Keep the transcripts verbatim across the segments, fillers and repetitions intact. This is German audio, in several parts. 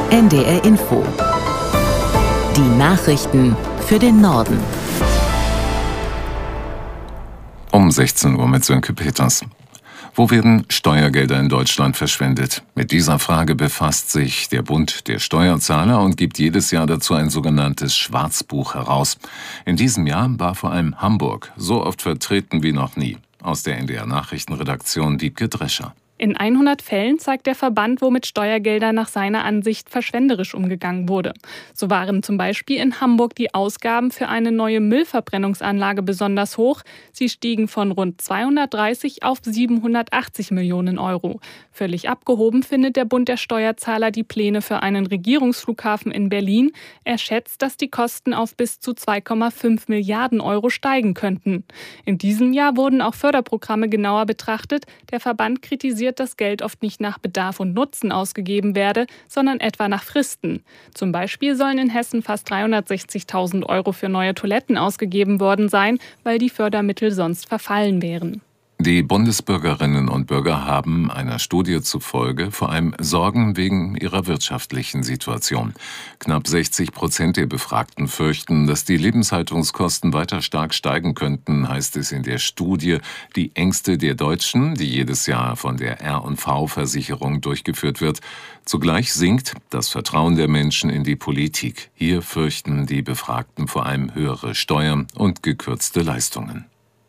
N D R Info. Die Nachrichten für den Norden. Um sechzehn Uhr mit Sönke Peters. Wo werden Steuergelder in Deutschland verschwendet? Mit dieser Frage befasst sich der Bund der Steuerzahler und gibt jedes Jahr dazu ein sogenanntes Schwarzbuch heraus. In diesem Jahr war vor allem Hamburg so oft vertreten wie noch nie. Aus der N D R-Nachrichtenredaktion Diebke Drescher. In hundert Fällen zeigt der Verband, womit Steuergelder nach seiner Ansicht verschwenderisch umgegangen wurde. So waren zum Beispiel in Hamburg die Ausgaben für eine neue Müllverbrennungsanlage besonders hoch. Sie stiegen von rund zweihundertdreißig auf siebenhundertachtzig Millionen Euro. Völlig abgehoben findet der Bund der Steuerzahler die Pläne für einen Regierungsflughafen in Berlin. Er schätzt, dass die Kosten auf bis zu zwei Komma fünf Milliarden Euro steigen könnten. In diesem Jahr wurden auch Förderprogramme genauer betrachtet. Der Verband kritisiert, dass Geld oft nicht nach Bedarf und Nutzen ausgegeben werde, sondern etwa nach Fristen. Zum Beispiel sollen in Hessen fast dreihundertsechzigtausend Euro für neue Toiletten ausgegeben worden sein, weil die Fördermittel sonst verfallen wären. Die Bundesbürgerinnen und Bürger haben einer Studie zufolge vor allem Sorgen wegen ihrer wirtschaftlichen Situation. Knapp sechzig Prozent der Befragten fürchten, dass die Lebenshaltungskosten weiter stark steigen könnten, heißt es in der Studie. Die Ängste der Deutschen, die jedes Jahr von der R und V-Versicherung durchgeführt wird. Zugleich sinkt das Vertrauen der Menschen in die Politik. Hier fürchten die Befragten vor allem höhere Steuern und gekürzte Leistungen.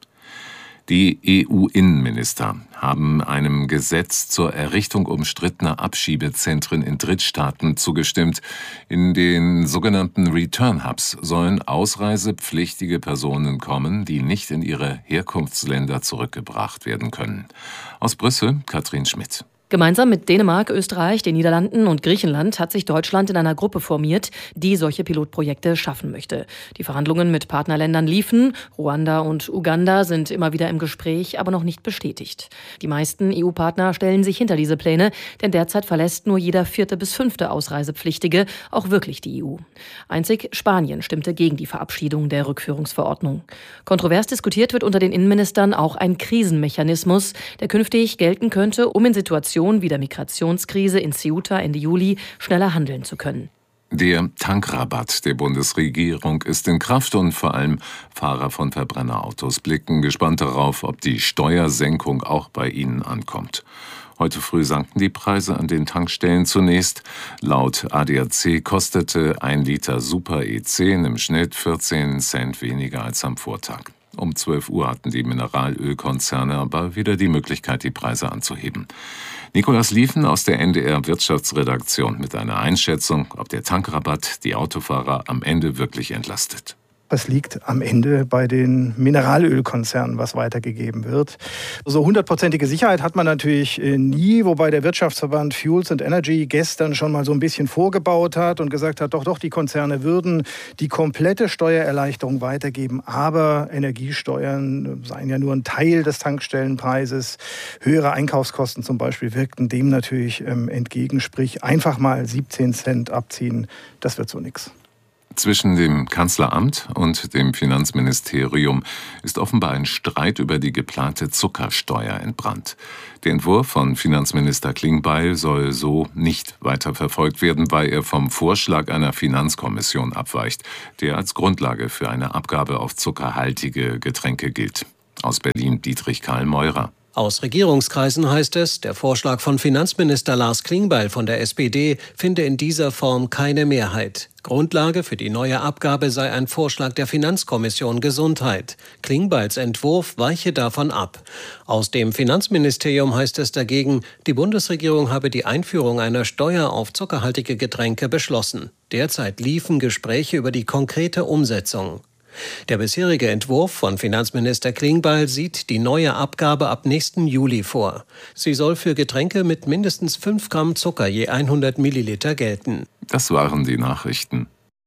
Die E U-Innenminister haben einem Gesetz zur Errichtung umstrittener Abschiebezentren in Drittstaaten zugestimmt. In den sogenannten Return Hubs sollen ausreisepflichtige Personen kommen, die nicht in ihre Herkunftsländer zurückgebracht werden können. Aus Brüssel, Katrin Schmidt. Gemeinsam mit Dänemark, Österreich, den Niederlanden und Griechenland hat sich Deutschland in einer Gruppe formiert, die solche Pilotprojekte schaffen möchte. Die Verhandlungen mit Partnerländern liefen. Ruanda und Uganda sind immer wieder im Gespräch, aber noch nicht bestätigt. Die meisten E U-Partner stellen sich hinter diese Pläne, denn derzeit verlässt nur jeder vierte bis fünfte Ausreisepflichtige auch wirklich die E U. Einzig Spanien stimmte gegen die Verabschiedung der Rückführungsverordnung. Kontrovers diskutiert wird unter den Innenministern auch ein Krisenmechanismus, der künftig gelten könnte, um in Situationen wie der Migrationskrise in Ceuta Ende Juli schneller handeln zu können. Der Tankrabatt der Bundesregierung ist in Kraft und vor allem Fahrer von Verbrennerautos blicken gespannt darauf, ob die Steuersenkung auch bei ihnen ankommt. Heute früh sanken die Preise an den Tankstellen zunächst. Laut A D A C kostete ein Liter Super E zehn im Schnitt vierzehn Cent weniger als am Vortag. Um zwölf Uhr hatten die Mineralölkonzerne aber wieder die Möglichkeit, die Preise anzuheben. Nikolaus Liefen aus der N D R-Wirtschaftsredaktion mit einer Einschätzung, ob der Tankrabatt die Autofahrer am Ende wirklich entlastet. Es liegt am Ende bei den Mineralölkonzernen, was weitergegeben wird. So hundertprozentige Sicherheit hat man natürlich nie, wobei der Wirtschaftsverband Fuels and Energy gestern schon mal so ein bisschen vorgebaut hat und gesagt hat, doch, doch, die Konzerne würden die komplette Steuererleichterung weitergeben, aber Energiesteuern seien ja nur ein Teil des Tankstellenpreises. Höhere Einkaufskosten zum Beispiel wirkten dem natürlich entgegen, sprich einfach mal siebzehn Cent abziehen, das wird so nichts. Zwischen dem Kanzleramt und dem Finanzministerium ist offenbar ein Streit über die geplante Zuckersteuer entbrannt. Der Entwurf von Finanzminister Klingbeil soll so nicht weiterverfolgt werden, weil er vom Vorschlag einer Finanzkommission abweicht, der als Grundlage für eine Abgabe auf zuckerhaltige Getränke gilt. Aus Berlin Dietrich Karl Meurer. Aus Regierungskreisen heißt es, der Vorschlag von Finanzminister Lars Klingbeil von der S P D finde in dieser Form keine Mehrheit. Grundlage für die neue Abgabe sei ein Vorschlag der Finanzkommission Gesundheit. Klingbeils Entwurf weiche davon ab. Aus dem Finanzministerium heißt es dagegen, die Bundesregierung habe die Einführung einer Steuer auf zuckerhaltige Getränke beschlossen. Derzeit liefen Gespräche über die konkrete Umsetzung. Der bisherige Entwurf von Finanzminister Klingbeil sieht die neue Abgabe ab nächsten Juli vor. Sie soll für Getränke mit mindestens fünf Gramm Zucker je hundert Milliliter gelten. Das waren die Nachrichten.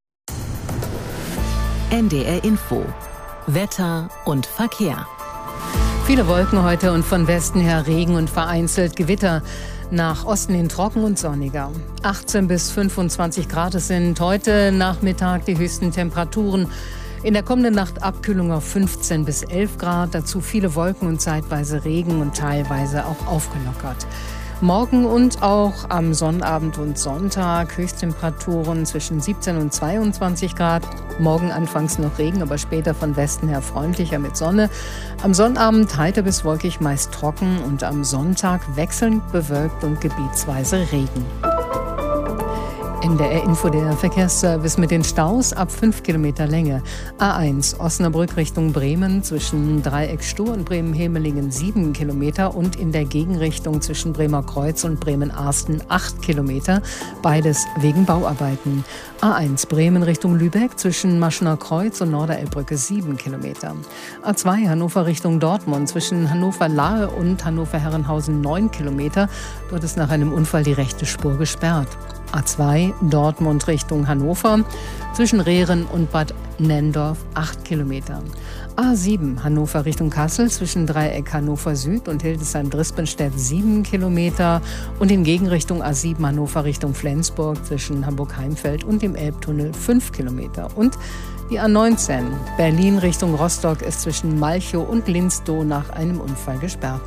N D R Info. Wetter und Verkehr. Viele Wolken heute und von Westen her Regen und vereinzelt Gewitter. Nach Osten hin trocken und sonniger. achtzehn bis fünfundzwanzig Grad sind heute Nachmittag die höchsten Temperaturen. In der kommenden Nacht Abkühlung auf fünfzehn bis elf Grad, dazu viele Wolken und zeitweise Regen und teilweise auch aufgelockert. Morgen und auch am Sonnabend und Sonntag Höchsttemperaturen zwischen siebzehn und zweiundzwanzig Grad. Morgen anfangs noch Regen, aber später von Westen her freundlicher mit Sonne. Am Sonnabend heiter bis wolkig, meist trocken und am Sonntag wechselnd bewölkt und gebietsweise Regen. N D R-Info, der Verkehrsservice mit den Staus ab fünf Kilometer Länge. A eins Osnabrück Richtung Bremen zwischen Dreieck-Stur und Bremen-Hemelingen sieben Kilometer und in der Gegenrichtung zwischen Bremer Kreuz und Bremen-Arsten acht Kilometer. Beides wegen Bauarbeiten. A eins Bremen Richtung Lübeck zwischen Maschener Kreuz und Norderelbbrücke sieben Kilometer. A zwei Hannover Richtung Dortmund zwischen Hannover-Lahe und Hannover-Herrenhausen neun Kilometer. Dort ist nach einem Unfall die rechte Spur gesperrt. A zwei Dortmund Richtung Hannover zwischen Rehren und Bad Nenndorf acht Kilometer. A sieben Hannover Richtung Kassel zwischen Dreieck Hannover Süd und Hildesheim-Drispenstedt sieben Kilometer und in Gegenrichtung A sieben Hannover Richtung Flensburg zwischen Hamburg-Heimfeld und dem Elbtunnel fünf Kilometer. Und die A neunzehn Berlin Richtung Rostock ist zwischen Malchow und Linstow nach einem Unfall gesperrt.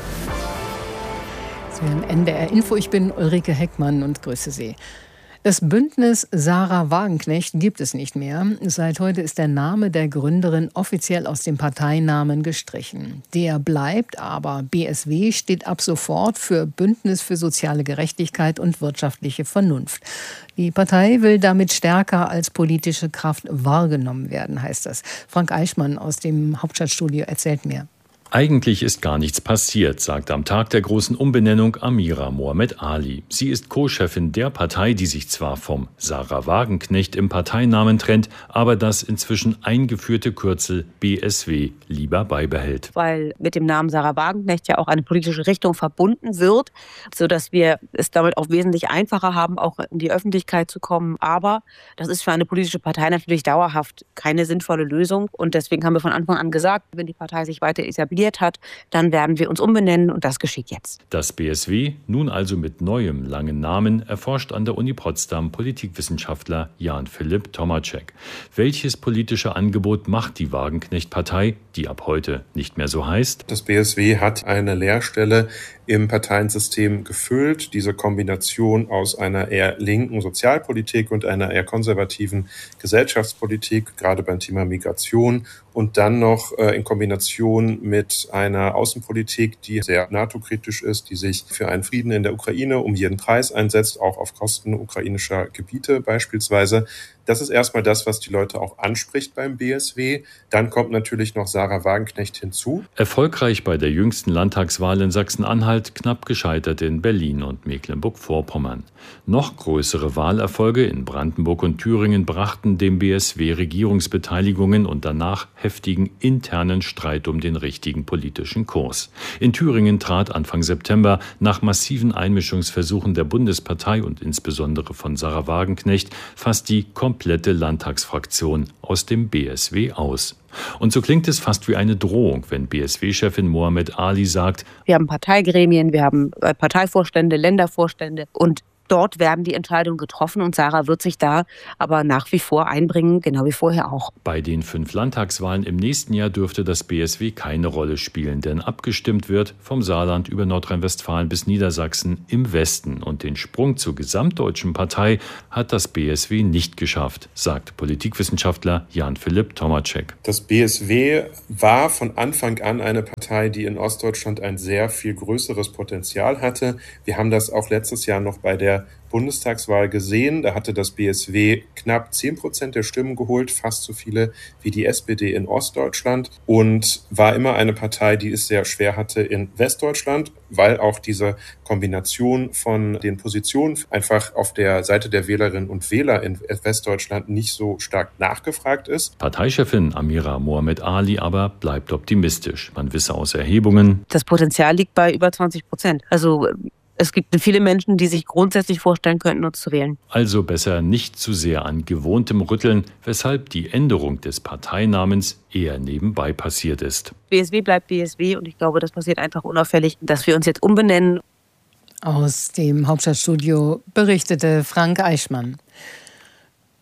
N D R-Info, ich bin Ulrike Heckmann und grüße Sie. Das Bündnis Sarah Wagenknecht gibt es nicht mehr. Seit heute ist der Name der Gründerin offiziell aus dem Parteinamen gestrichen. Der bleibt, aber B S W steht ab sofort für Bündnis für soziale Gerechtigkeit und wirtschaftliche Vernunft. Die Partei will damit stärker als politische Kraft wahrgenommen werden, heißt das. Frank Eichmann aus dem Hauptstadtstudio erzählt mehr. Eigentlich ist gar nichts passiert, sagt am Tag der großen Umbenennung Amira Mohamed Ali. Sie ist Co-Chefin der Partei, die sich zwar vom Sarah Wagenknecht im Parteinamen trennt, aber das inzwischen eingeführte Kürzel B S W lieber beibehält. Weil mit dem Namen Sarah Wagenknecht ja auch eine politische Richtung verbunden wird, sodass wir es damit auch wesentlich einfacher haben, auch in die Öffentlichkeit zu kommen. Aber das ist für eine politische Partei natürlich dauerhaft keine sinnvolle Lösung. Und deswegen haben wir von Anfang an gesagt, wenn die Partei sich weiter etabliert hat, dann werden wir uns umbenennen und das geschieht jetzt. Das B S W, nun also mit neuem langen Namen, erforscht an der Uni Potsdam Politikwissenschaftler Jan-Philipp Tomacek. Welches politische Angebot macht die Wagenknecht-Partei, die ab heute nicht mehr so heißt? Das B S W hat eine Leerstelle im Parteiensystem gefüllt. Diese Kombination aus einer eher linken Sozialpolitik und einer eher konservativen Gesellschaftspolitik, gerade beim Thema Migration, und dann noch äh, in Kombination mit einer Außenpolitik, die sehr NATO-kritisch ist, die sich für einen Frieden in der Ukraine um jeden Preis einsetzt, auch auf Kosten ukrainischer Gebiete beispielsweise. Das ist erstmal das, was die Leute auch anspricht beim B S W. Dann kommt natürlich noch Sarah Wagenknecht hinzu. Erfolgreich bei der jüngsten Landtagswahl in Sachsen-Anhalt, knapp gescheitert in Berlin und Mecklenburg-Vorpommern. Noch größere Wahlerfolge in Brandenburg und Thüringen brachten dem B S W Regierungsbeteiligungen und danach heftigen internen Streit um den richtigen politischen Kurs. In Thüringen trat Anfang September nach massiven Einmischungsversuchen der Bundespartei und insbesondere von Sarah Wagenknecht fast die komplette Landtagsfraktion aus dem B S W aus. Und so klingt es fast wie eine Drohung, wenn B S W-Chefin Mohamed Ali sagt: Wir haben Parteigremien, wir haben Parteivorstände, Ländervorstände und dort werden die Entscheidungen getroffen und Sarah wird sich da aber nach wie vor einbringen, genau wie vorher auch. Bei den fünf Landtagswahlen im nächsten Jahr dürfte das B S W keine Rolle spielen, denn abgestimmt wird vom Saarland über Nordrhein-Westfalen bis Niedersachsen im Westen. Und den Sprung zur gesamtdeutschen Partei hat das B S W nicht geschafft, sagt Politikwissenschaftler Jan-Philipp Tomacek. Das B S W war von Anfang an eine Partei, die in Ostdeutschland ein sehr viel größeres Potenzial hatte. Wir haben das auch letztes Jahr noch bei der Bundestagswahl gesehen. Da hatte das B S W knapp zehn Prozent der Stimmen geholt, fast so viele wie die S P D in Ostdeutschland, und war immer eine Partei, die es sehr schwer hatte in Westdeutschland, weil auch diese Kombination von den Positionen einfach auf der Seite der Wählerinnen und Wähler in Westdeutschland nicht so stark nachgefragt ist. Parteichefin Amira Mohamed Ali aber bleibt optimistisch. Man wisse aus Erhebungen: Das Potenzial liegt bei über zwanzig Prozent. Also es gibt viele Menschen, die sich grundsätzlich vorstellen könnten, uns zu wählen. Also besser nicht zu sehr an gewohntem Rütteln, weshalb die Änderung des Parteinamens eher nebenbei passiert ist. B S W bleibt B S W und ich glaube, das passiert einfach unauffällig, dass wir uns jetzt umbenennen. Aus dem Hauptstadtstudio berichtete Frank Eichmann.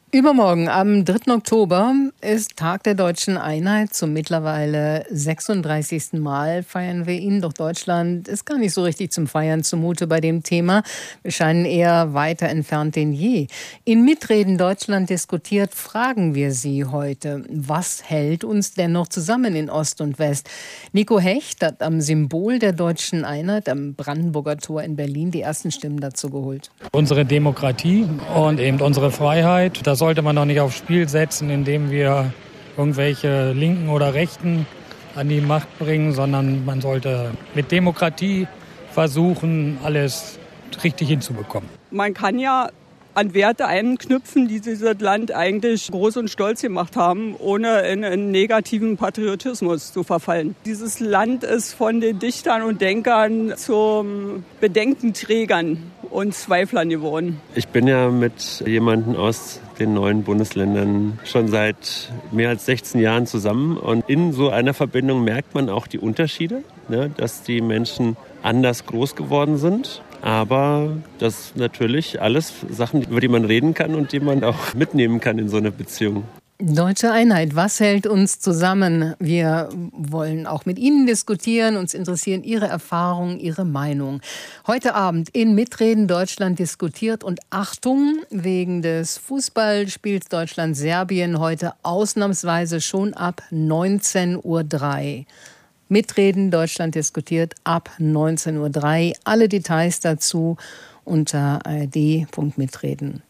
Übermorgen, am dritten Oktober, ist Tag der Deutschen Einheit. Zum mittlerweile sechsunddreißigsten Mal feiern wir ihn. Doch Deutschland ist gar nicht so richtig zum Feiern zumute bei dem Thema. Wir scheinen eher weiter entfernt denn je. In Mitreden Deutschland diskutiert, fragen wir Sie heute, was hält uns denn noch zusammen in Ost und West? Nico Hecht hat am Symbol der Deutschen Einheit, am Brandenburger Tor in Berlin, die ersten Stimmen dazu geholt. Unsere Demokratie und eben unsere Freiheit, das sollte man doch nicht aufs Spiel setzen, indem wir irgendwelche Linken oder Rechten an die Macht bringen, sondern man sollte mit Demokratie versuchen, alles richtig hinzubekommen. Man kann ja an Werte anknüpfen, die dieses Land eigentlich groß und stolz gemacht haben, ohne in einen negativen Patriotismus zu verfallen. Dieses Land ist von den Dichtern und Denkern zu Bedenkenträgern und Zweiflern geworden. Ich bin ja mit jemandem aus den neuen Bundesländern schon seit mehr als sechzehn Jahren zusammen. Und in so einer Verbindung merkt man auch die Unterschiede, ne, dass die Menschen anders groß geworden sind. Aber das natürlich alles Sachen, über die man reden kann und die man auch mitnehmen kann in so einer Beziehung. Deutsche Einheit, was hält uns zusammen? Wir wollen auch mit Ihnen diskutieren. Uns interessieren Ihre Erfahrungen, Ihre Meinung. Heute Abend in Mitreden Deutschland diskutiert. Und Achtung, wegen des Fußballspiels Deutschland-Serbien heute ausnahmsweise schon ab neunzehn Uhr drei. Mitreden Deutschland diskutiert ab neunzehn Uhr drei. Alle Details dazu unter a r d punkt mitreden.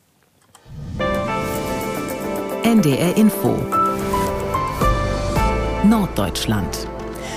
N D R Info Norddeutschland.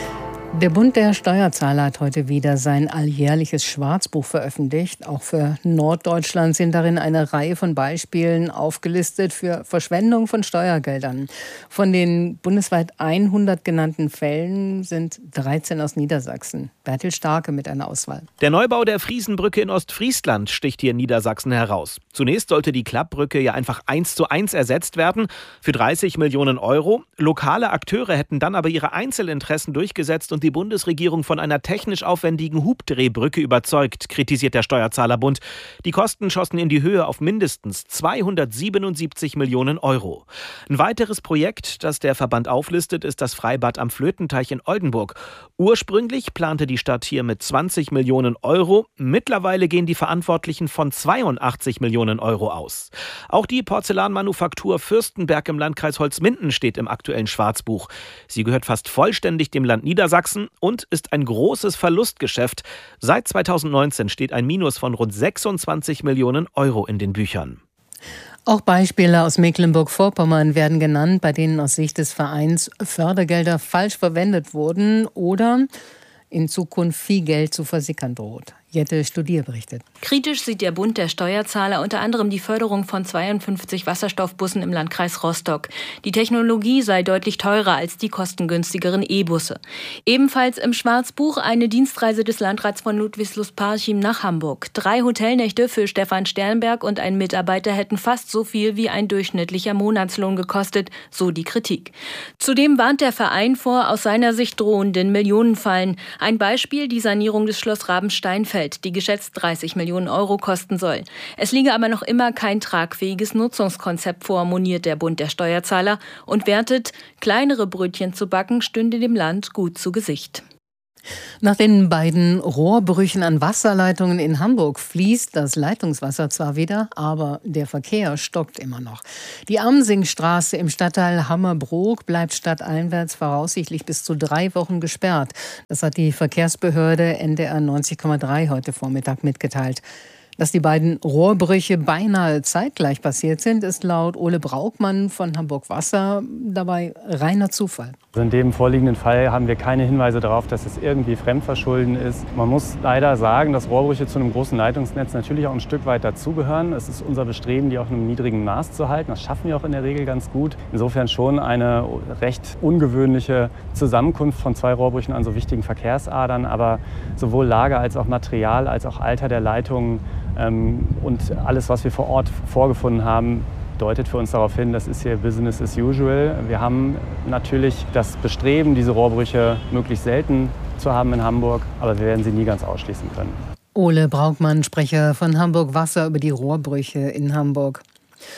Der Bund der Steuerzahler hat heute wieder sein alljährliches Schwarzbuch veröffentlicht. Auch für Norddeutschland sind darin eine Reihe von Beispielen aufgelistet für Verschwendung von Steuergeldern. Von den bundesweit hundert genannten Fällen sind dreizehn aus Niedersachsen. Bertil Starke mit einer Auswahl. Der Neubau der Friesenbrücke in Ostfriesland sticht hier in Niedersachsen heraus. Zunächst sollte die Klappbrücke ja einfach eins zu eins ersetzt werden für dreißig Millionen Euro. Lokale Akteure hätten dann aber ihre Einzelinteressen durchgesetzt und die Bundesregierung von einer technisch aufwendigen Hubdrehbrücke überzeugt, kritisiert der Steuerzahlerbund. Die Kosten schossen in die Höhe auf mindestens zweihundertsiebenundsiebzig Millionen Euro. Ein weiteres Projekt, das der Verband auflistet, ist das Freibad am Flötenteich in Oldenburg. Ursprünglich plante die Stadt hier mit zwanzig Millionen Euro. Mittlerweile gehen die Verantwortlichen von zweiundachtzig Millionen Euro aus. Auch die Porzellanmanufaktur Fürstenberg im Landkreis Holzminden steht im aktuellen Schwarzbuch. Sie gehört fast vollständig dem Land Niedersachsen und ist ein großes Verlustgeschäft. Seit zweitausendneunzehn steht ein Minus von rund sechsundzwanzig Millionen Euro in den Büchern. Auch Beispiele aus Mecklenburg-Vorpommern werden genannt, bei denen aus Sicht des Vereins Fördergelder falsch verwendet wurden oder in Zukunft viel Geld zu versickern droht. Jette Studier berichtet. Kritisch sieht der Bund der Steuerzahler unter anderem die Förderung von zweiundfünfzig Wasserstoffbussen im Landkreis Rostock. Die Technologie sei deutlich teurer als die kostengünstigeren E-Busse. Ebenfalls im Schwarzbuch eine Dienstreise des Landrats von Ludwigslust-Parchim nach Hamburg. Drei Hotelnächte für Stefan Sternberg und einen Mitarbeiter hätten fast so viel wie ein durchschnittlicher Monatslohn gekostet, so die Kritik. Zudem warnt der Verein vor aus seiner Sicht drohenden Millionenfallen. Ein Beispiel die Sanierung des Schloss Rabensteinfeld, die geschätzt dreißig Millionen Euro kosten soll. Es liege aber noch immer kein tragfähiges Nutzungskonzept vor, moniert der Bund der Steuerzahler und wertet, kleinere Brötchen zu backen stünde dem Land gut zu Gesicht. Nach den beiden Rohrbrüchen an Wasserleitungen in Hamburg fließt das Leitungswasser zwar wieder, aber der Verkehr stockt immer noch. Die Amsingstraße im Stadtteil Hammerbrook bleibt stadteinwärts voraussichtlich bis zu drei Wochen gesperrt. Das hat die Verkehrsbehörde N D R neunzig Komma drei heute Vormittag mitgeteilt. Dass die beiden Rohrbrüche beinahe zeitgleich passiert sind, ist laut Ole Braukmann von Hamburg Wasser dabei reiner Zufall. Also in dem vorliegenden Fall haben wir keine Hinweise darauf, dass es irgendwie Fremdverschulden ist. Man muss leider sagen, dass Rohrbrüche zu einem großen Leitungsnetz natürlich auch ein Stück weit dazugehören. Es ist unser Bestreben, die auf einem niedrigen Maß zu halten. Das schaffen wir auch in der Regel ganz gut. Insofern schon eine recht ungewöhnliche Zusammenkunft von zwei Rohrbrüchen an so wichtigen Verkehrsadern. Aber sowohl Lage als auch Material als auch Alter der Leitungen ähm, und alles, was wir vor Ort vorgefunden haben, deutet für uns darauf hin, das ist hier Business as usual. Wir haben natürlich das Bestreben, diese Rohrbrüche möglichst selten zu haben in Hamburg, aber wir werden sie nie ganz ausschließen können. Ole Braukmann, Sprecher von Hamburg Wasser über die Rohrbrüche in Hamburg.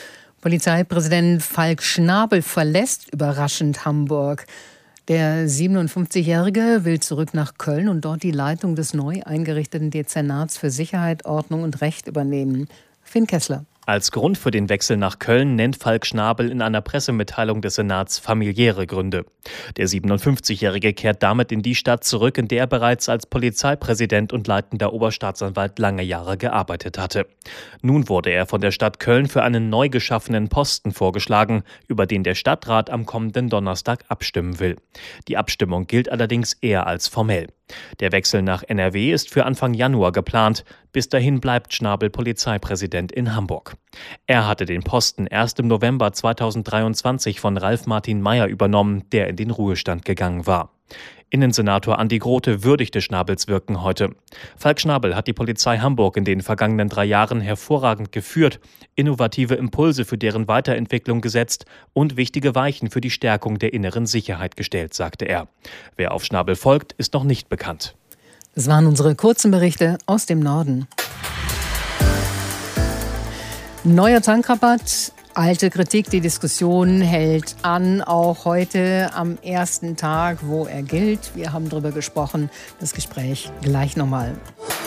Polizeipräsident Falk Schnabel verlässt überraschend Hamburg. Der siebenundfünfzigjährige will zurück nach Köln und dort die Leitung des neu eingerichteten Dezernats für Sicherheit, Ordnung und Recht übernehmen. Finn Kessler. Als Grund für den Wechsel nach Köln nennt Falk Schnabel in einer Pressemitteilung des Senats familiäre Gründe. Der siebenundfünfzigjährige kehrt damit in die Stadt zurück, in der er bereits als Polizeipräsident und leitender Oberstaatsanwalt lange Jahre gearbeitet hatte. Nun wurde er von der Stadt Köln für einen neu geschaffenen Posten vorgeschlagen, über den der Stadtrat am kommenden Donnerstag abstimmen will. Die Abstimmung gilt allerdings eher als formell. Der Wechsel nach N R W ist für Anfang Januar geplant. Bis dahin bleibt Schnabel Polizeipräsident in Hamburg. Er hatte den Posten erst im November zweitausenddreiundzwanzig von Ralf Martin Mayer übernommen, der in den Ruhestand gegangen war. Innensenator Andi Grote würdigte Schnabels Wirken heute. Falk Schnabel hat die Polizei Hamburg in den vergangenen drei Jahren hervorragend geführt, innovative Impulse für deren Weiterentwicklung gesetzt und wichtige Weichen für die Stärkung der inneren Sicherheit gestellt, sagte er. Wer auf Schnabel folgt, ist noch nicht bekannt. Das waren unsere kurzen Berichte aus dem Norden. Neuer Tankrabatt. Alte Kritik, die Diskussion hält an, auch heute am ersten Tag, wo er gilt. Wir haben darüber gesprochen. Das Gespräch gleich nochmal.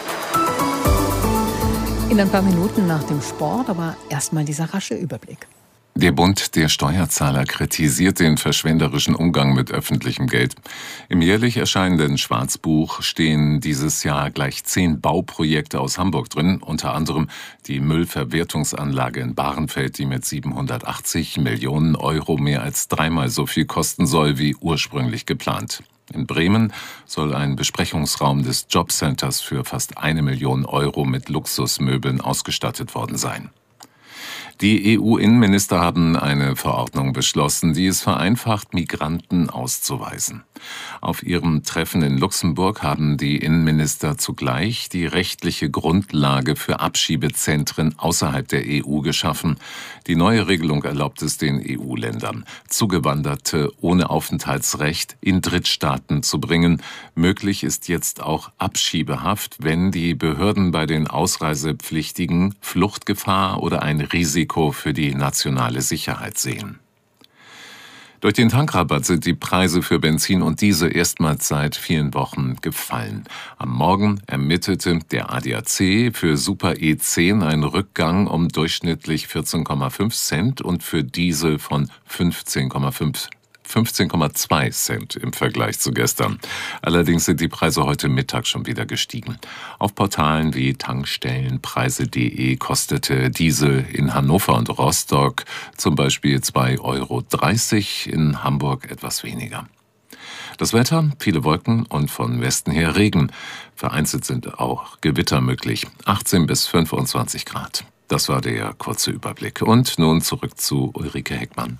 In ein paar Minuten nach dem Sport, aber erstmal dieser rasche Überblick. Der Bund der Steuerzahler kritisiert den verschwenderischen Umgang mit öffentlichem Geld. Im jährlich erscheinenden Schwarzbuch stehen dieses Jahr gleich zehn Bauprojekte aus Hamburg drin, unter anderem die Müllverwertungsanlage in Bahrenfeld, die mit siebenhundertachtzig Millionen Euro mehr als dreimal so viel kosten soll wie ursprünglich geplant. In Bremen soll ein Besprechungsraum des Jobcenters für fast eine Million Euro mit Luxusmöbeln ausgestattet worden sein. Die E U-Innenminister haben eine Verordnung beschlossen, die es vereinfacht, Migranten auszuweisen. Auf ihrem Treffen in Luxemburg haben die Innenminister zugleich die rechtliche Grundlage für Abschiebezentren außerhalb der E U geschaffen. Die neue Regelung erlaubt es den E U-Ländern, Zugewanderte ohne Aufenthaltsrecht in Drittstaaten zu bringen. Möglich ist jetzt auch Abschiebehaft, wenn die Behörden bei den Ausreisepflichtigen Fluchtgefahr oder ein Risiko für die nationale Sicherheit sehen. Durch den Tankrabatt sind die Preise für Benzin und Diesel erstmals seit vielen Wochen gefallen. Am Morgen ermittelte der A D A C für Super E zehn einen Rückgang um durchschnittlich vierzehn Komma fünf Cent und für Diesel von fünfzehn Komma zwei Cent im Vergleich zu gestern. Allerdings sind die Preise heute Mittag schon wieder gestiegen. Auf Portalen wie Tankstellenpreise punkt de kostete Diesel in Hannover und Rostock zum Beispiel zwei Euro dreißig, in Hamburg etwas weniger. Das Wetter, viele Wolken und von Westen her Regen. Vereinzelt sind auch Gewitter möglich. achtzehn bis fünfundzwanzig Grad. Das war der kurze Überblick. Und nun zurück zu Ulrike Heckmann.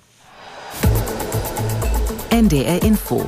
N D R Info.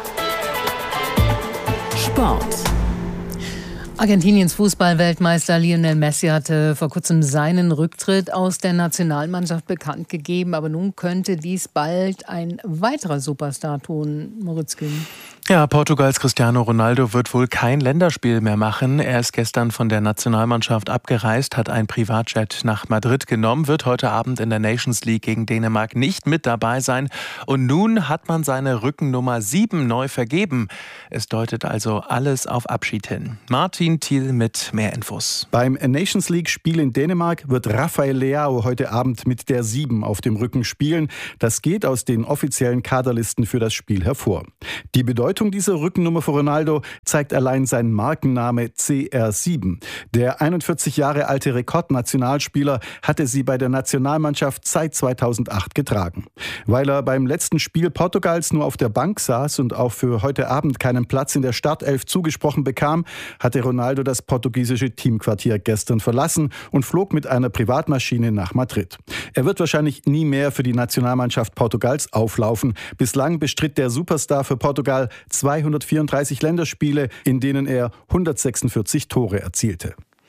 Sport. Argentiniens Fußball-Weltmeister Lionel Messi hatte vor kurzem seinen Rücktritt aus der Nationalmannschaft bekannt gegeben. Aber nun könnte dies bald ein weiterer Superstar tun, Moritz Kühn. Ja, Portugals Cristiano Ronaldo wird wohl kein Länderspiel mehr machen. Er ist gestern von der Nationalmannschaft abgereist, hat ein Privatjet nach Madrid genommen, wird heute Abend in der Nations League gegen Dänemark nicht mit dabei sein. Und nun hat man seine Rückennummer sieben neu vergeben. Es deutet also alles auf Abschied hin. Martin Thiel mit mehr Infos. Beim Nations League-Spiel in Dänemark wird Rafael Leao heute Abend mit der sieben auf dem Rücken spielen. Das geht aus den offiziellen Kaderlisten für das Spiel hervor. Die Bedeutung dieser Rückennummer für Ronaldo zeigt allein sein Markenname C R sieben. Der einundvierzig Jahre alte Rekordnationalspieler hatte sie bei der Nationalmannschaft seit zweitausendacht getragen. Weil er beim letzten Spiel Portugals nur auf der Bank saß und auch für heute Abend keinen Platz in der Startelf zugesprochen bekam, hatte Ronaldo das portugiesische Teamquartier gestern verlassen und flog mit einer Privatmaschine nach Madrid. Er wird wahrscheinlich nie mehr für die Nationalmannschaft Portugals auflaufen. Bislang bestritt der Superstar für Portugal zweihundertvierunddreißig Länderspiele, in denen er hundertsechsundvierzig Tore erzielte.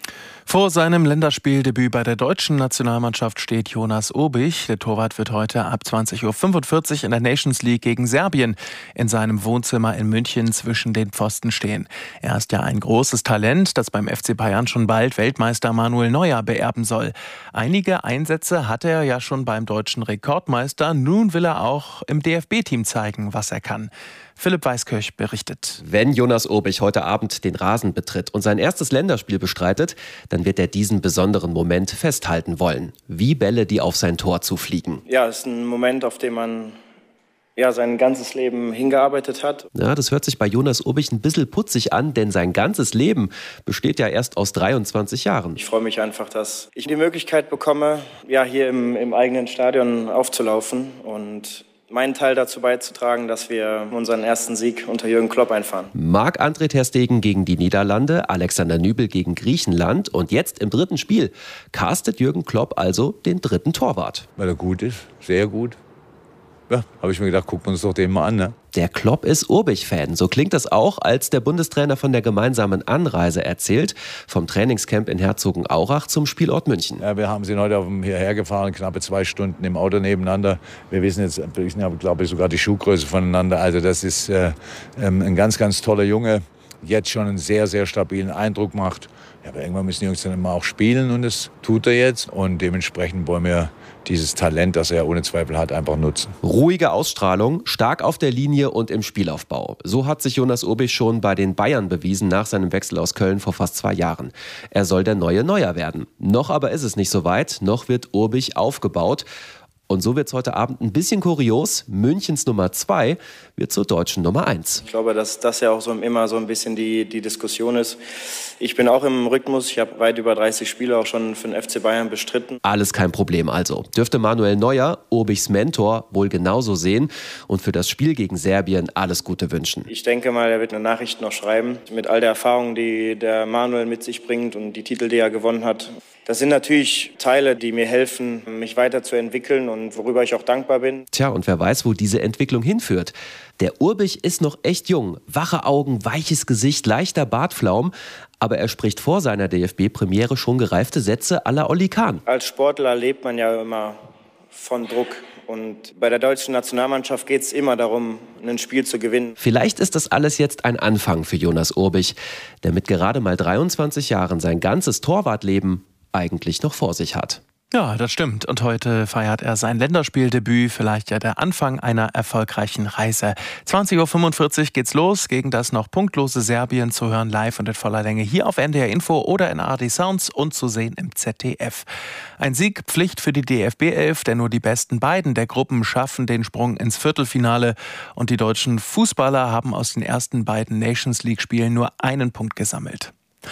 Vor seinem Länderspieldebüt bei der deutschen Nationalmannschaft steht Jonas Urbich. Der Torwart wird heute ab zwanzig Uhr fünfundvierzig in der Nations League gegen Serbien in seinem Wohnzimmer in München zwischen den Pfosten stehen. Er ist ja ein großes Talent, das beim F C Bayern schon bald Weltmeister Manuel Neuer beerben soll. Einige Einsätze hatte er ja schon beim deutschen Rekordmeister. Nun will er auch im D F B-Team zeigen, was er kann. Philipp Weiskirch berichtet. Wenn Jonas Urbich heute Abend den Rasen betritt und sein erstes Länderspiel bestreitet, dann wird er diesen besonderen Moment festhalten wollen. Wie Bälle, die auf sein Tor zufliegen. Ja, es ist ein Moment, auf den man ja, sein ganzes Leben hingearbeitet hat. Ja, das hört sich bei Jonas Urbich ein bisschen putzig an, denn sein ganzes Leben besteht ja erst aus dreiundzwanzig Jahren. Ich freue mich einfach, dass ich die Möglichkeit bekomme, ja, hier im, im eigenen Stadion aufzulaufen und meinen Teil dazu beizutragen, dass wir unseren ersten Sieg unter Jürgen Klopp einfahren. Marc-André ter Stegen gegen die Niederlande, Alexander Nübel gegen Griechenland und jetzt im dritten Spiel castet Jürgen Klopp also den dritten Torwart. Weil er gut ist, sehr gut. Ja, habe ich mir gedacht, gucken wir uns doch den mal an, ne? Der Klopp ist Urbich-Fan. So klingt das auch, als der Bundestrainer von der gemeinsamen Anreise erzählt, vom Trainingscamp in Herzogenaurach zum Spielort München. Ja, wir haben sie heute auf dem hierher gefahren, knappe zwei Stunden im Auto nebeneinander. Wir wissen jetzt, wir wissen, glaube ich, sogar die Schuhgröße voneinander. Also das ist äh, ein ganz, ganz toller Junge, jetzt schon einen sehr, sehr stabilen Eindruck macht. Ja, aber irgendwann müssen die Jungs dann immer auch spielen und das tut er jetzt. Und dementsprechend wollen wir dieses Talent, das er ohne Zweifel hat, einfach nutzen. Ruhige Ausstrahlung, stark auf der Linie und im Spielaufbau. So hat sich Jonas Urbich schon bei den Bayern bewiesen nach seinem Wechsel aus Köln vor fast zwei Jahren. Er soll der neue Neuer werden. Noch aber ist es nicht so weit, noch wird Urbich aufgebaut. Und so wird es heute Abend ein bisschen kurios. Münchens Nummer zwei wird zur deutschen Nummer eins. Ich glaube, dass das ja auch so immer so ein bisschen die, die Diskussion ist. Ich bin auch im Rhythmus. Ich habe weit über dreißig Spiele auch schon für den F C Bayern bestritten. Alles kein Problem also. Dürfte Manuel Neuer, Urbichs Mentor, wohl genauso sehen und für das Spiel gegen Serbien alles Gute wünschen. Ich denke mal, er wird eine Nachricht noch schreiben. Mit all der Erfahrung, die der Manuel mit sich bringt und die Titel, die er gewonnen hat. Das sind natürlich Teile, die mir helfen, mich weiterzuentwickeln und worüber ich auch dankbar bin. Tja, und wer weiß, wo diese Entwicklung hinführt. Der Urbich ist noch echt jung. Wache Augen, weiches Gesicht, leichter Bartflaum. Aber er spricht vor seiner D F B-Premiere schon gereifte Sätze à la Oli Kahn. Als Sportler lebt man ja immer von Druck. Und bei der deutschen Nationalmannschaft geht es immer darum, ein Spiel zu gewinnen. Vielleicht ist das alles jetzt ein Anfang für Jonas Urbich, der mit gerade mal dreiundzwanzig Jahren sein ganzes Torwartleben eigentlich noch vor sich hat. Ja, das stimmt. Und heute feiert er sein Länderspieldebüt, vielleicht ja der Anfang einer erfolgreichen Reise. zwanzig Uhr fünfundvierzig geht's los gegen das noch punktlose Serbien, zu hören live und in voller Länge hier auf N D R Info oder in A R D Sounds und zu sehen im Z D F. Ein Sieg Pflicht für die D F B elf, denn nur die besten beiden der Gruppen schaffen den Sprung ins Viertelfinale und die deutschen Fußballer haben aus den ersten beiden Nations League Spielen nur einen Punkt gesammelt.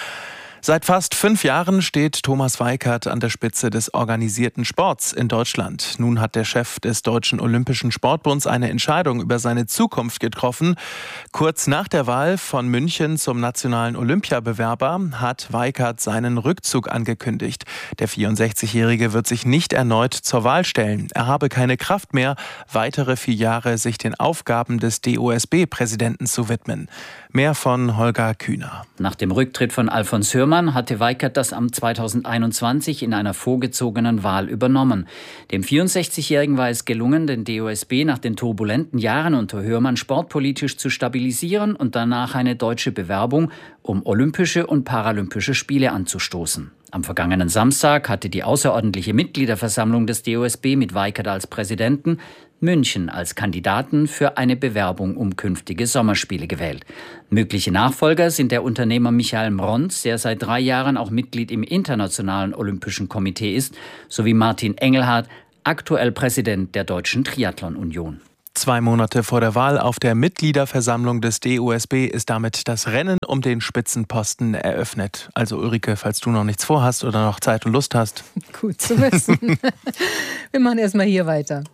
Seit fast fünf Jahren steht Thomas Weikert an der Spitze des organisierten Sports in Deutschland. Nun hat der Chef des Deutschen Olympischen Sportbunds eine Entscheidung über seine Zukunft getroffen. Kurz nach der Wahl von München zum nationalen Olympiabewerber hat Weikert seinen Rückzug angekündigt. Der vierundsechzigjährige wird sich nicht erneut zur Wahl stellen. Er habe keine Kraft mehr, weitere vier Jahre sich den Aufgaben des D O S B-Präsidenten zu widmen. Mehr von Holger Kühner. Nach dem Rücktritt von Alfons Hürmann hatte Weikert das Amt zweitausendeinundzwanzig in einer vorgezogenen Wahl übernommen. Dem vierundsechzigjährigen war es gelungen, den D O S B nach den turbulenten Jahren unter Hürmann sportpolitisch zu stabilisieren und danach eine deutsche Bewerbung um Olympische und Paralympische Spiele anzustoßen. Am vergangenen Samstag hatte die außerordentliche Mitgliederversammlung des D O S B mit Weikert als Präsidenten München als Kandidaten für eine Bewerbung um künftige Sommerspiele gewählt. Mögliche Nachfolger sind der Unternehmer Michael Mronz, der seit drei Jahren auch Mitglied im Internationalen Olympischen Komitee ist, sowie Martin Engelhardt, aktuell Präsident der Deutschen Triathlon-Union. Zwei Monate vor der Wahl auf der Mitgliederversammlung des D O S B ist damit das Rennen um den Spitzenposten eröffnet. Also Ulrike, falls du noch nichts vorhast oder noch Zeit und Lust hast. Gut zu wissen. Wir machen erstmal hier weiter.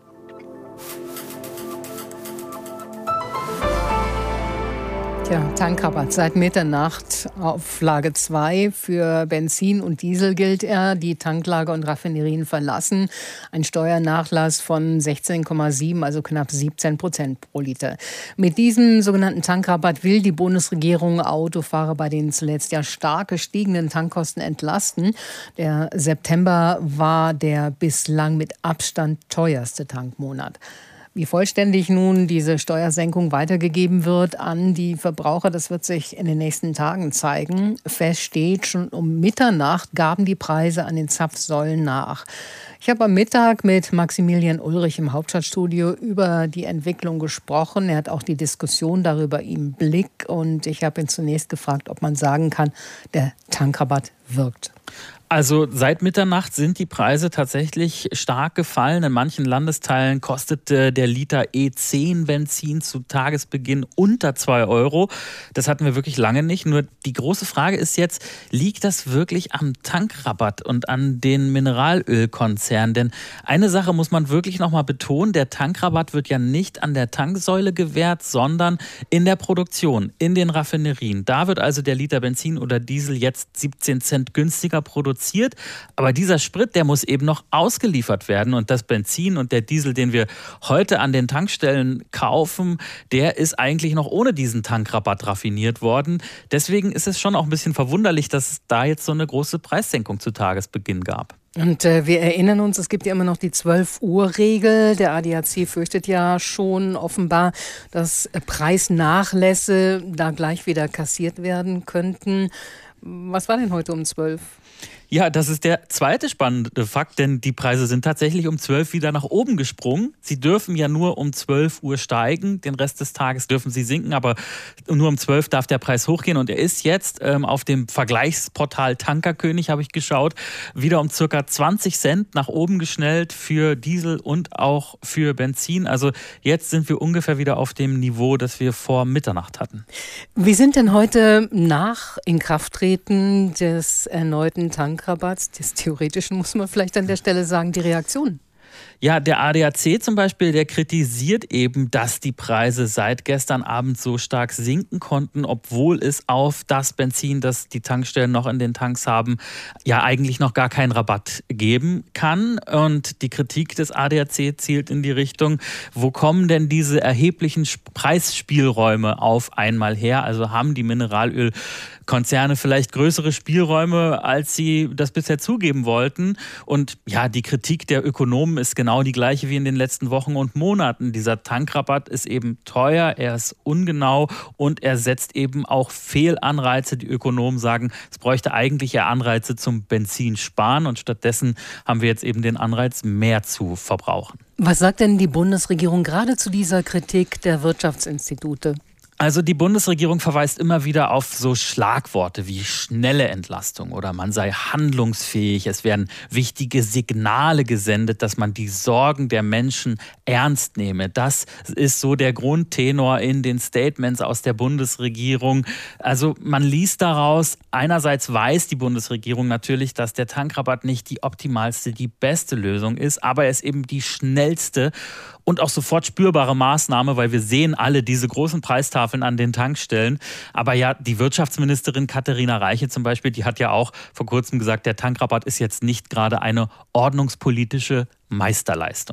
Tja, Tankrabatt seit Mitternacht. Auflage zwei für Benzin und Diesel gilt er. Die Tanklager und Raffinerien verlassen. Ein Steuernachlass von sechzehn Komma sieben, also knapp siebzehn Prozent pro Liter. Mit diesem sogenannten Tankrabatt will die Bundesregierung Autofahrer bei den zuletzt ja stark gestiegenen Tankkosten entlasten. Der September war der bislang mit Abstand teuerste Tankmonat. Wie vollständig nun diese Steuersenkung weitergegeben wird an die Verbraucher, das wird sich in den nächsten Tagen zeigen. Fest steht, schon um Mitternacht gaben die Preise an den Zapfsäulen nach. Ich habe am Mittag mit Maximilian Ulrich im Hauptstadtstudio über die Entwicklung gesprochen. Er hat auch die Diskussion darüber im Blick und ich habe ihn zunächst gefragt, ob man sagen kann, der Tankrabatt wirkt. Also seit Mitternacht sind die Preise tatsächlich stark gefallen. In manchen Landesteilen kostete der Liter E zehn Benzin zu Tagesbeginn unter zwei Euro. Das hatten wir wirklich lange nicht. Nur die große Frage ist jetzt, liegt das wirklich am Tankrabatt und an den Mineralölkonzernen? Denn eine Sache muss man wirklich nochmal betonen, der Tankrabatt wird ja nicht an der Tanksäule gewährt, sondern in der Produktion, in den Raffinerien. Da wird also der Liter Benzin oder Diesel jetzt siebzehn Cent günstiger produziert. Aber dieser Sprit, der muss eben noch ausgeliefert werden. Und das Benzin und der Diesel, den wir heute an den Tankstellen kaufen, der ist eigentlich noch ohne diesen Tankrabatt raffiniert worden. Deswegen ist es schon auch ein bisschen verwunderlich, dass es da jetzt so eine große Preissenkung zu Tagesbeginn gab. Und äh, wir erinnern uns, es gibt ja immer noch die zwölf-Uhr-Regel. Der A D A C fürchtet ja schon offenbar, dass Preisnachlässe da gleich wieder kassiert werden könnten. Was war denn heute um zwölf? Ja, das ist der zweite spannende Fakt, denn die Preise sind tatsächlich um zwölf wieder nach oben gesprungen. Sie dürfen ja nur um zwölf Uhr steigen, den Rest des Tages dürfen sie sinken, aber nur um zwölf darf der Preis hochgehen und er ist jetzt ähm, auf dem Vergleichsportal Tankerkönig, habe ich geschaut, wieder um circa zwanzig Cent nach oben geschnellt für Diesel und auch für Benzin. Also jetzt sind wir ungefähr wieder auf dem Niveau, das wir vor Mitternacht hatten. Wie sind denn heute nach Inkrafttreten des erneuten Tankrabatts, des theoretischen, muss man vielleicht an der Stelle sagen, die Reaktionen? Ja, der A D A C zum Beispiel, der kritisiert eben, dass die Preise seit gestern Abend so stark sinken konnten, obwohl es auf das Benzin, das die Tankstellen noch in den Tanks haben, ja eigentlich noch gar keinen Rabatt geben kann. Und die Kritik des A D A C zielt in die Richtung, wo kommen denn diese erheblichen Preisspielräume auf einmal her? Also haben die Mineralölkonzerne vielleicht größere Spielräume, als sie das bisher zugeben wollten? Und ja, die Kritik der Ökonomen ist genau die gleiche wie in den letzten Wochen und Monaten. Dieser Tankrabatt ist eben teuer, er ist ungenau und er setzt eben auch Fehlanreize. Die Ökonomen sagen, es bräuchte eigentlich eher Anreize zum Benzinsparen und stattdessen haben wir jetzt eben den Anreiz, mehr zu verbrauchen. Was sagt denn die Bundesregierung gerade zu dieser Kritik der Wirtschaftsinstitute? Also die Bundesregierung verweist immer wieder auf so Schlagworte wie schnelle Entlastung oder man sei handlungsfähig. Es werden wichtige Signale gesendet, dass man die Sorgen der Menschen ernst nehme. Das ist so der Grundtenor in den Statements aus der Bundesregierung. Also man liest daraus, einerseits weiß die Bundesregierung natürlich, dass der Tankrabatt nicht die optimalste, die beste Lösung ist, aber er ist eben die schnellste und auch sofort spürbare Maßnahme, weil wir sehen alle diese großen Preistafeln an den Tankstellen. Aber ja, die Wirtschaftsministerin Katharina Reiche zum Beispiel, die hat ja auch vor kurzem gesagt, der Tankrabatt ist jetzt nicht gerade eine ordnungspolitische Meisterleistung.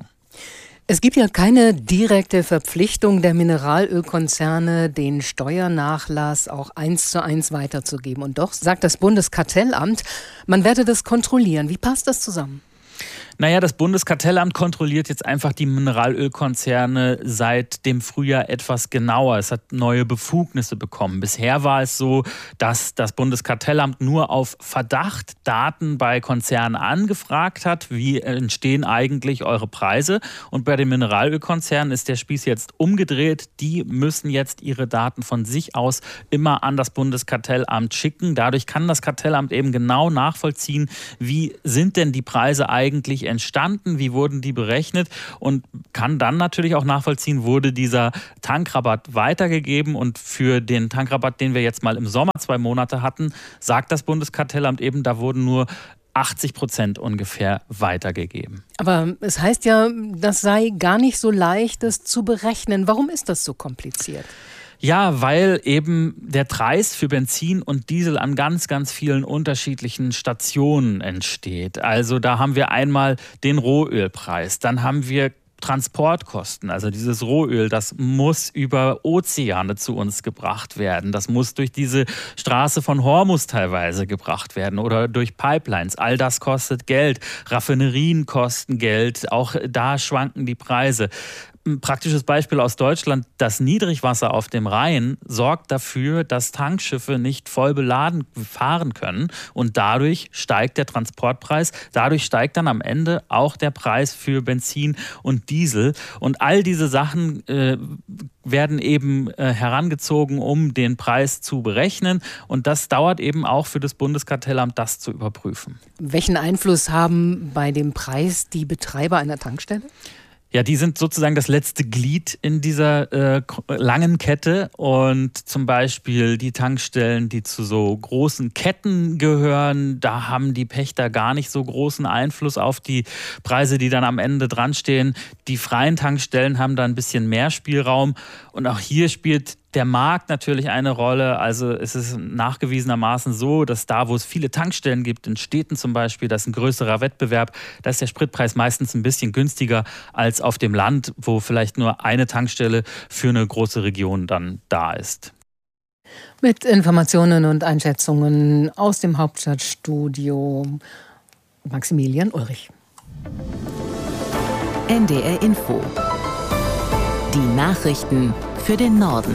Es gibt ja keine direkte Verpflichtung der Mineralölkonzerne, den Steuernachlass auch eins zu eins weiterzugeben. Und doch sagt das Bundeskartellamt, man werde das kontrollieren. Wie passt das zusammen? Naja, das Bundeskartellamt kontrolliert jetzt einfach die Mineralölkonzerne seit dem Frühjahr etwas genauer. Es hat neue Befugnisse bekommen. Bisher war es so, dass das Bundeskartellamt nur auf Verdacht Daten bei Konzernen angefragt hat. Wie entstehen eigentlich eure Preise? Und bei den Mineralölkonzernen ist der Spieß jetzt umgedreht. Die müssen jetzt ihre Daten von sich aus immer an das Bundeskartellamt schicken. Dadurch kann das Kartellamt eben genau nachvollziehen, wie sind denn die Preise eigentlich entstanden, wie wurden die berechnet und kann dann natürlich auch nachvollziehen, wurde dieser Tankrabatt weitergegeben und für den Tankrabatt, den wir jetzt mal im Sommer zwei Monate hatten, sagt das Bundeskartellamt eben, da wurden nur achtzig Prozent ungefähr weitergegeben. Aber es heißt ja, das sei gar nicht so leicht, das zu berechnen. Warum ist das so kompliziert? Ja, weil eben der Preis für Benzin und Diesel an ganz, ganz vielen unterschiedlichen Stationen entsteht. Also da haben wir einmal den Rohölpreis, dann haben wir Transportkosten, also dieses Rohöl, das muss über Ozeane zu uns gebracht werden. Das muss durch diese Straße von Hormuz teilweise gebracht werden oder durch Pipelines. All das kostet Geld. Raffinerien kosten Geld. Auch da schwanken die Preise. Ein praktisches Beispiel aus Deutschland: Das Niedrigwasser auf dem Rhein sorgt dafür, dass Tankschiffe nicht voll beladen fahren können und dadurch steigt der Transportpreis. Dadurch steigt dann am Ende auch der Preis für Benzin und Diesel. Und all diese Sachen äh, werden eben äh, herangezogen, um den Preis zu berechnen. Und das dauert eben auch für das Bundeskartellamt, das zu überprüfen. Welchen Einfluss haben bei dem Preis die Betreiber einer Tankstelle? Ja, die sind sozusagen das letzte Glied in dieser äh, langen Kette, und zum Beispiel die Tankstellen, die zu so großen Ketten gehören, da haben die Pächter gar nicht so großen Einfluss auf die Preise, die dann am Ende dran stehen. Die freien Tankstellen haben da ein bisschen mehr Spielraum, und auch hier spielt der Markt natürlich eine Rolle. Also es ist nachgewiesenermaßen so, dass da, wo es viele Tankstellen gibt, in Städten zum Beispiel, das ist ein größerer Wettbewerb, da ist der Spritpreis meistens ein bisschen günstiger als auf dem Land, wo vielleicht nur eine Tankstelle für eine große Region dann da ist. Mit Informationen und Einschätzungen aus dem Hauptstadtstudio Maximilian Ulrich. N D R Info. Die Nachrichten für den Norden.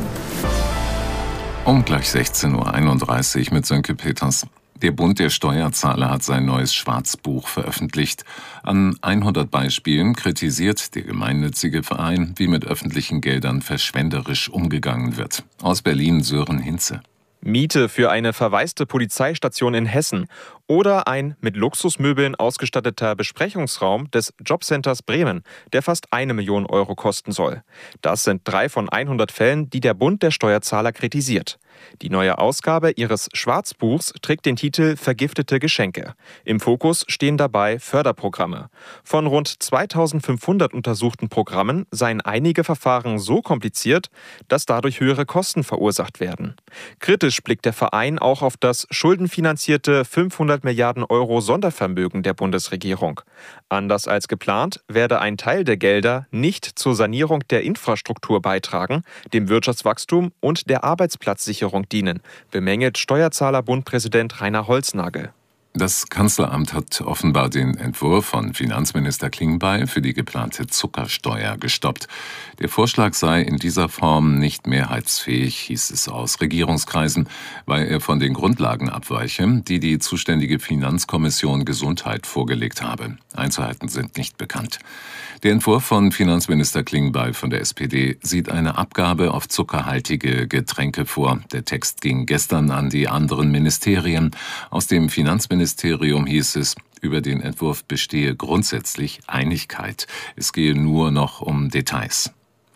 Um gleich sechzehn Uhr einunddreißig mit Sönke Peters. Der Bund der Steuerzahler hat sein neues Schwarzbuch veröffentlicht. An hundert Beispielen kritisiert der gemeinnützige Verein, wie mit öffentlichen Geldern verschwenderisch umgegangen wird. Aus Berlin Sören Hinze. Miete für eine verwaiste Polizeistation in Hessen oder ein mit Luxusmöbeln ausgestatteter Besprechungsraum des Jobcenters Bremen, der fast eine Million Euro kosten soll. Das sind drei von hundert Fällen, die der Bund der Steuerzahler kritisiert. Die neue Ausgabe ihres Schwarzbuchs trägt den Titel Vergiftete Geschenke. Im Fokus stehen dabei Förderprogramme. Von rund zweitausendfünfhundert untersuchten Programmen seien einige Verfahren so kompliziert, dass dadurch höhere Kosten verursacht werden. Kritisch blickt der Verein auch auf das schuldenfinanzierte fünfhundert Milliarden Euro Sondervermögen der Bundesregierung. Anders als geplant werde ein Teil der Gelder nicht zur Sanierung der Infrastruktur beitragen, dem Wirtschaftswachstum und der Arbeitsplatzsicherung dienen, bemängelt Steuerzahlerbund-Präsident Rainer Holznagel. Das Kanzleramt hat offenbar den Entwurf von Finanzminister Klingbeil für die geplante Zuckersteuer gestoppt. Der Vorschlag sei in dieser Form nicht mehrheitsfähig, hieß es aus Regierungskreisen, weil er von den Grundlagen abweiche, die die zuständige Finanzkommission Gesundheit vorgelegt habe. Einzelheiten sind nicht bekannt. Der Entwurf von Finanzminister Klingbeil von der S P D sieht eine Abgabe auf zuckerhaltige Getränke vor. Der Text ging gestern an die anderen Ministerien. Aus dem Finanzministerium hieß es, über den Entwurf bestehe grundsätzlich Einigkeit. Es gehe nur noch um Details.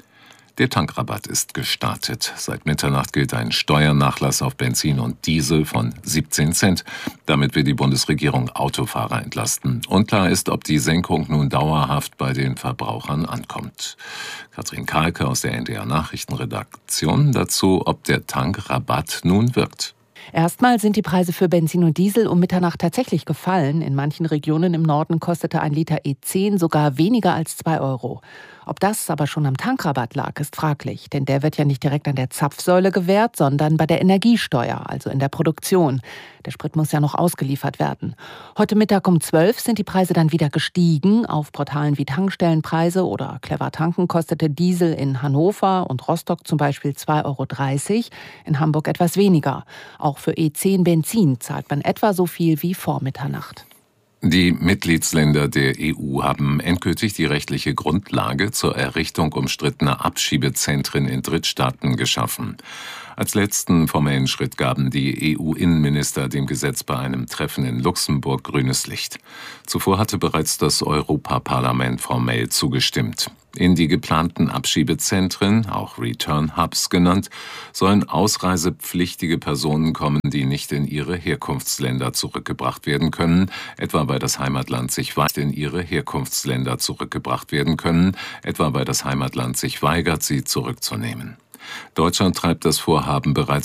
Der Tankrabatt ist gestartet. Seit Mitternacht gilt ein Steuernachlass auf Benzin und Diesel von siebzehn Cent. Damit will die Bundesregierung Autofahrer entlasten. Unklar ist, ob die Senkung nun dauerhaft bei den Verbrauchern ankommt. Katrin Kahlke aus der N D R Nachrichtenredaktion dazu, ob der Tankrabatt nun wirkt. Erstmal sind die Preise für Benzin und Diesel um Mitternacht tatsächlich gefallen. In manchen Regionen im Norden kostete ein Liter E zehn sogar weniger als zwei Euro. Ob das aber schon am Tankrabatt lag, ist fraglich, denn der wird ja nicht direkt an der Zapfsäule gewährt, sondern bei der Energiesteuer, also in der Produktion. Der Sprit muss ja noch ausgeliefert werden. Heute Mittag um zwölf sind die Preise dann wieder gestiegen. Auf Portalen wie Tankstellenpreise oder Clever Tanken kostete Diesel in Hannover und Rostock zum Beispiel zwei Euro dreißig, in Hamburg etwas weniger. Auch für E zehn Benzin zahlt man etwa so viel wie vor Mitternacht. Die Mitgliedsländer der E U haben endgültig die rechtliche Grundlage zur Errichtung umstrittener Abschiebezentren in Drittstaaten geschaffen. Als letzten formellen Schritt gaben die E U-Innenminister dem Gesetz bei einem Treffen in Luxemburg grünes Licht. Zuvor hatte bereits das Europaparlament formell zugestimmt. In die geplanten Abschiebezentren, auch Return Hubs genannt, sollen ausreisepflichtige Personen kommen, die nicht in ihre Herkunftsländer zurückgebracht werden können, etwa weil das Heimatland sich weigert, in ihre Herkunftsländer zurückgebracht werden können, etwa weil das Heimatland sich weigert, sie zurückzunehmen. Deutschland treibt das Vorhaben bereits